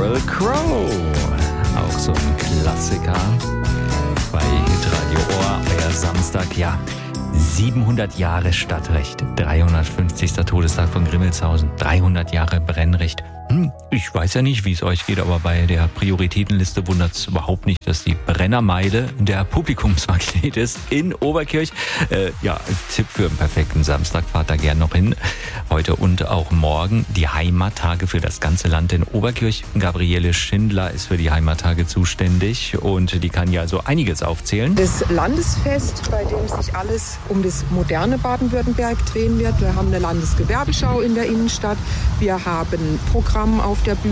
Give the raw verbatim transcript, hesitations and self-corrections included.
Sheryl Crow. Auch so ein Klassiker bei Hitradio Ohr. Euer Samstag, ja. siebenhundert Jahre Stadtrecht, dreihundertfünfzigster Todestag von Grimmelshausen, dreihundert Jahre Brennrecht. Hm, ich weiß ja nicht, wie es euch geht, aber bei der Prioritätenliste wundert es überhaupt nicht, dass die Brennermeile der Publikumsmagnet ist in Oberkirch. Äh, ja, Tipp für einen perfekten Samstag, fahrt da gern noch hin. Heute und auch morgen die Heimattage für das ganze Land in Oberkirch. Gabriele Schindler ist für die Heimattage zuständig und die kann ja also einiges aufzählen. Das Landesfest, bei dem sich alles um das moderne Baden-Württemberg drehen wird. Wir haben eine Landesgewerbeschau in der Innenstadt. Wir haben Programm auf der Bühne.